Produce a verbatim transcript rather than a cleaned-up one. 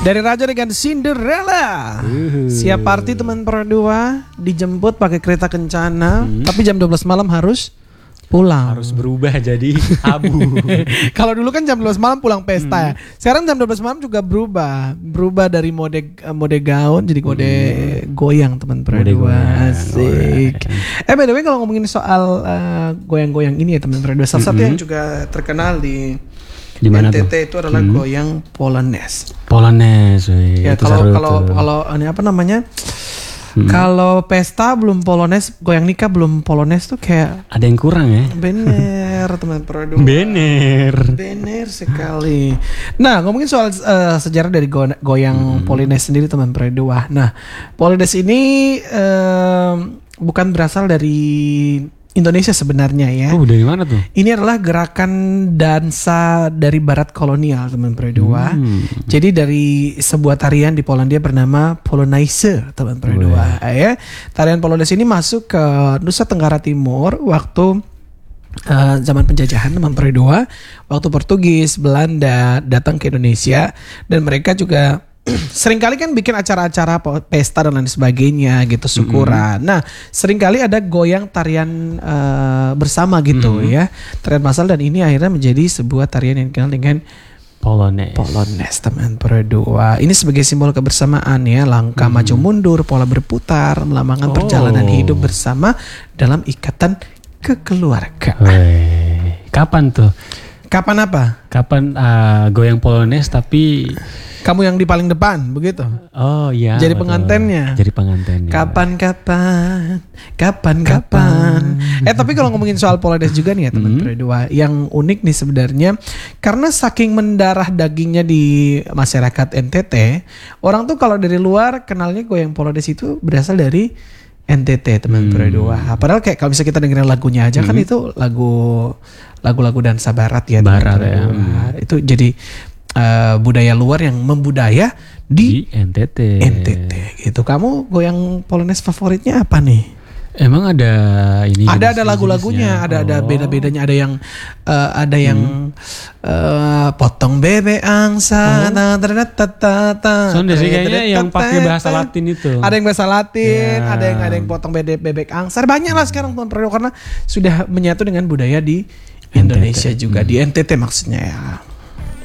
Dari Raja dengan Cinderella. Uhuh. Siap party teman berdua, dijemput pakai kereta kencana, hmm. tapi jam dua belas malam harus pulang. Harus berubah jadi abu. Kalau dulu kan jam dua belas malam pulang pesta hmm. ya. Sekarang jam dua belas malam juga berubah. Berubah dari mode mode gaun jadi mode hmm. goyang teman berdua. Asik. Eh by the way kalau ngomongin soal uh, goyang-goyang ini ya teman berdua, salah satu hmm. yang juga terkenal di Dimana N T T tuh? itu adalah hmm. goyang Polonaise. Polonaise. Ya kalau kalau kalau ini apa namanya? Hmm. Kalau pesta belum Polonaise, goyang nikah belum Polonaise tuh kayak ada yang kurang ya. Bener teman berdua. Bener. Bener sekali. Nah ngomongin soal uh, sejarah dari go- goyang hmm. Polonaise sendiri teman berdua. Nah Polonaise ini uh, bukan berasal dari Indonesia sebenarnya ya. Oh dari mana tuh? Ini adalah gerakan dansa dari barat kolonial teman berdua. Hmm. Jadi dari sebuah tarian di Polandia bernama Polonaise teman berdua. Ya. Tarian Polonaise ini masuk ke Nusa Tenggara Timur waktu uh, zaman penjajahan teman berdua. Waktu Portugis, Belanda datang ke Indonesia dan mereka juga seringkali kan bikin acara-acara pesta dan lain sebagainya gitu syukuran. Mm-hmm. Nah, seringkali ada goyang tarian uh, bersama gitu mm-hmm. ya. Tarian massal dan ini akhirnya menjadi sebuah tarian yang dikenal dengan Polonaise. Polonaise teman berdua. Ini sebagai simbol kebersamaan ya, langkah mm-hmm. maju mundur, pola berputar, melambangkan oh. perjalanan hidup bersama dalam ikatan kekeluargaan. Wey. Kapan tuh? Kapan apa? Kapan uh, goyang Polonaise tapi kamu yang di paling depan, begitu? Oh iya. Jadi betul. pengantennya. Jadi pengantennya. Kapan-kapan, kapan-kapan. Eh tapi kalau ngomongin soal Polonaise juga nih ya teman mm-hmm. berdua, yang unik nih sebenarnya karena saking mendarah dagingnya di masyarakat N T T, orang tuh kalau dari luar kenalnya goyang Polonaise itu berasal dari N T T teman hmm. berdua. Padahal kayak kalau bisa kita dengerin lagunya aja hmm. kan itu lagu lagu-lagu dansa barat ya. Barat ya. Hmm. Itu jadi uh, budaya luar yang membudaya di, di N T T. N T T gitu. Kamu goyang Polonaise favoritnya apa nih? Emang ada ini? Ada ada lagu-lagunya, ada ada oh. beda-bedanya, ada yang uh, ada yang hmm. uh, potong bebek angsa, ta-ta-ta-ta-ta. Soalnya sih kayaknya yang pakai bahasa Latin itu. Ada yang bahasa Latin, ya. ada yang ada yang potong bebek bebek angsa. Banyak lah sekarang teman karena sudah menyatu dengan budaya di Indonesia N T T juga hmm. di N T T maksudnya ya.